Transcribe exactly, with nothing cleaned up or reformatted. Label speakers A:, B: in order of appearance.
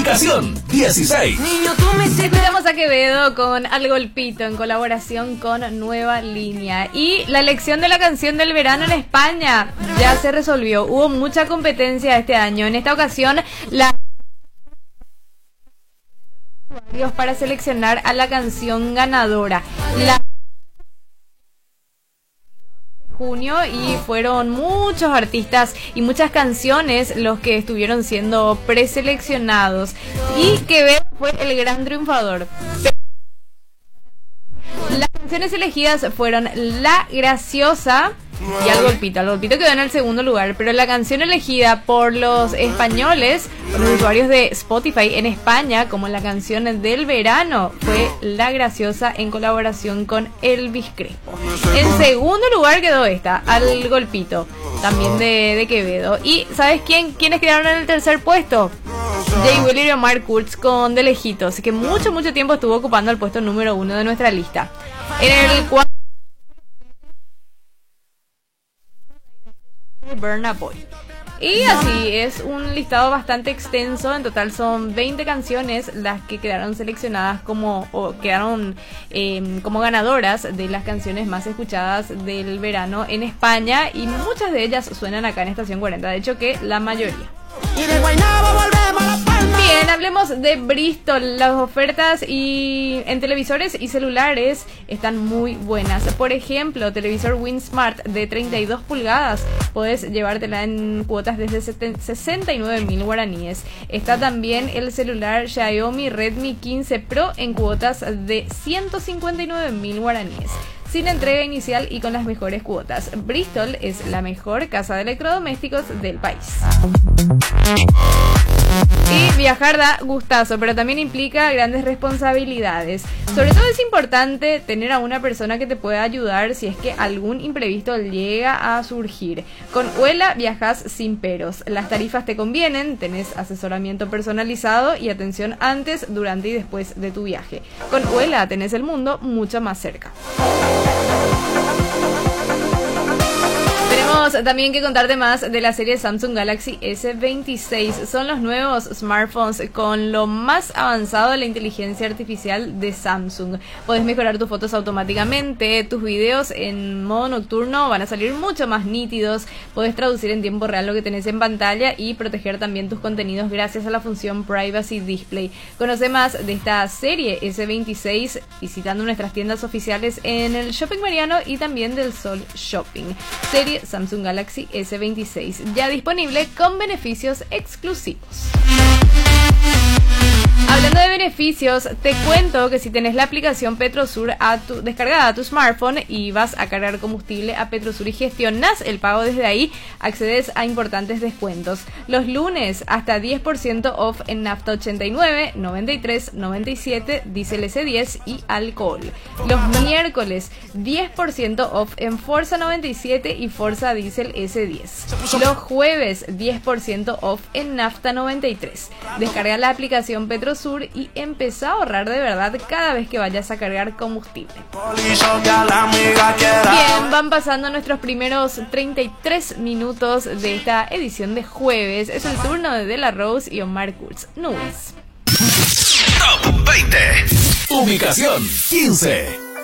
A: Ubicación dieciséis.
B: Niño, tú me Escuchamos a Quevedo con Al Golpito en colaboración con Nueva Línea. Y la elección de la canción del verano en España ya se resolvió. Hubo mucha competencia este año. En esta ocasión, la para seleccionar a la canción ganadora. La junio y fueron muchos artistas y muchas canciones los que estuvieron siendo preseleccionados y Quevedo fue el gran triunfador. Las canciones elegidas fueron La Graciosa y Al Golpito. Al Golpito quedó en el segundo lugar, pero la canción elegida por los españoles, por los usuarios de Spotify en España, como la canción del verano, fue La Graciosa en colaboración con Elvis Crespo. En segundo lugar quedó esta, Al Golpito, también de, de Quevedo. ¿Y sabes quién quiénes quedaron en el tercer puesto? Jay Wheeler y Omar Kurz con De Lejitos, que mucho, mucho tiempo estuvo ocupando el puesto número uno de nuestra lista. En el cual Burna Boy. Y así es un listado bastante extenso. En total son veinte canciones las que quedaron seleccionadas como o quedaron eh, como ganadoras de las canciones más escuchadas del verano en España, y muchas de ellas suenan acá en Estación cuarenta, de hecho que la mayoría. Bien, hablemos de Bristol. Las ofertas y en televisores y celulares están muy buenas. Por ejemplo, televisor WinSmart de treinta y dos pulgadas, puedes llevártela en cuotas desde sesenta y nueve mil guaraníes. Está también el celular Xiaomi Redmi quince Pro en cuotas de ciento cincuenta y nueve mil guaraníes, sin entrega inicial y con las mejores cuotas. Bristol es la mejor casa de electrodomésticos del país. Y viajar da gustazo, pero también implica grandes responsabilidades. Sobre todo es importante tener a una persona que te pueda ayudar si es que algún imprevisto llega a surgir. Con Uela viajas sin peros. Las tarifas te convienen, tenés asesoramiento personalizado y atención antes, durante y después de tu viaje. Con Uela tenés el mundo mucho más cerca. Tenemos también que contarte más de la serie Samsung Galaxy ese veintiséis. Son los nuevos smartphones con lo más avanzado de la inteligencia artificial de Samsung. Podés mejorar tus fotos automáticamente, tus videos en modo nocturno van a salir mucho más nítidos, podés traducir en tiempo real lo que tenés en pantalla y proteger también tus contenidos gracias a la función Privacy Display. Conoce más de esta serie ese veintiséis visitando nuestras tiendas oficiales en el Shopping Mariano y también del Sol Shopping. Serie Samsung Galaxy ese veintiséis, ya disponible con beneficios exclusivos. Hablando de beneficios, te cuento que si tenés la aplicación Petrosur a tu, descargada a tu smartphone y vas a cargar combustible a Petrosur y gestionás el pago desde ahí, accedes a importantes descuentos. Los lunes hasta diez por ciento off en nafta ochenta y nueve, noventa y tres, noventa y siete, diésel ese diez y alcohol. Los miércoles diez por ciento off en Forza noventa y siete y Forza diésel ese diez. Los jueves diez por ciento off en nafta noventa y tres. Descarga la aplicación Petrosur y empezá a ahorrar de verdad cada vez que vayas a cargar combustible. Bien, van pasando nuestros primeros treinta y tres minutos de esta edición de jueves. Es el turno de De La Rose y Omar Kurz. Nubes.
A: Top veinte. Ubicación quince.